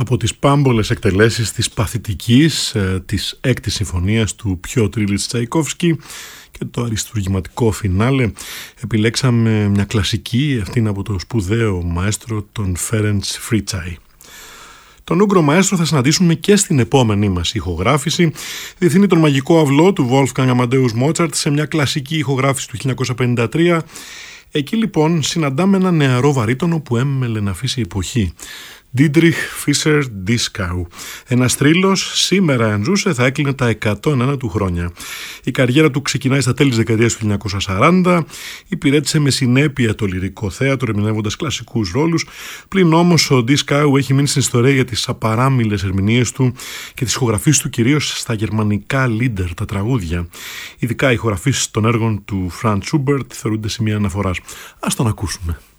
Από τις πάμπολες εκτελέσεις της παθητικής της έκτης συμφωνίας του Πιότρ Τσαϊκόφσκι και το αριστουργηματικό φινάλε, επιλέξαμε μια κλασική, αυτήν από το σπουδαίο μαέστρο τον Φέρεντς Φρίτσαϊ. Τον Ούγκρο μαέστρο θα συναντήσουμε και στην επόμενή μας ηχογράφηση. Διευθύνει τον μαγικό αυλό του Wolfgang Amadeus Mozart σε μια κλασική ηχογράφηση του 1953. Εκεί λοιπόν συναντάμε ένα νεαρό βαρύτονο που έμελε να αφήσει εποχή. Dietrich Fischer-Dieskau. Ένας θρύλος, σήμερα αν ζούσε θα έκλεινε τα 101 του χρόνια. Η καριέρα του ξεκινάει στα τέλη της δεκαετίας του 1940, υπηρέτησε με συνέπεια το λυρικό θέατρο ερμηνεύοντας κλασικούς ρόλους, πλην όμως ο Dieskau έχει μείνει στην ιστορία για τις απαράμιλες ερμηνείες του και τις ηχογραφίες του κυρίως στα γερμανικά lieder, τα τραγούδια. Ειδικά οι ηχογραφίες των έργων του Franz Schubert θεωρούνται σημεία αναφοράς. Ας τον ακούσουμε.